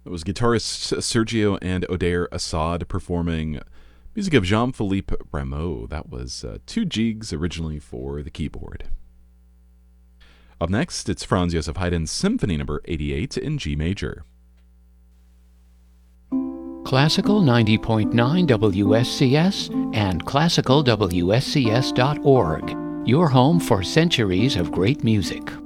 It was guitarists Sergio and Odair Assad performing music of Jean-Philippe Rameau. That was two jigs originally for the keyboard. Up next, it's Franz Joseph Haydn's Symphony No. 88 in G major. Classical 90.9 WSCS and classicalwscs.org, your home for centuries of great music.